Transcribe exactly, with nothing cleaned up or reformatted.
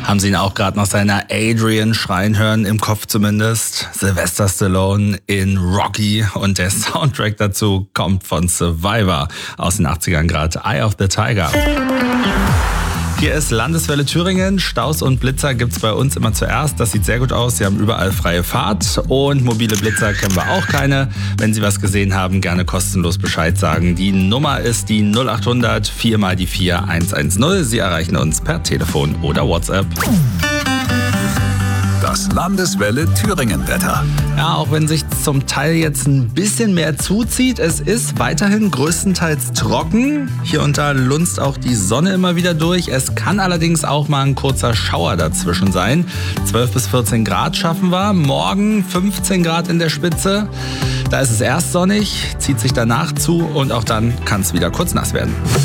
Haben Sie ihn auch gerade noch seiner Adrian schreien hören, im Kopf zumindest? Sylvester Stallone in Rocky und der Soundtrack dazu kommt von Survivor aus den achtzigern gerade, Eye of the Tiger. Hier ist Landeswelle Thüringen. Staus und Blitzer gibt's bei uns immer zuerst. Das sieht sehr gut aus. Sie haben überall freie Fahrt und mobile Blitzer kennen wir auch keine. Wenn Sie was gesehen haben, gerne kostenlos Bescheid sagen. Die Nummer ist die null acht hundert vier mal die vier eins eins null. Sie erreichen uns per Telefon oder WhatsApp. Das Landeswelle Thüringen-Wetter. Ja, auch wenn sich zum Teil jetzt ein bisschen mehr zuzieht, es ist weiterhin größtenteils trocken. Hier und da lunzt auch die Sonne immer wieder durch. Es kann allerdings auch mal ein kurzer Schauer dazwischen sein. zwölf bis vierzehn Grad schaffen wir. Morgen fünfzehn Grad in der Spitze. Da ist es erst sonnig, zieht sich danach zu und auch dann kann es wieder kurz nass werden.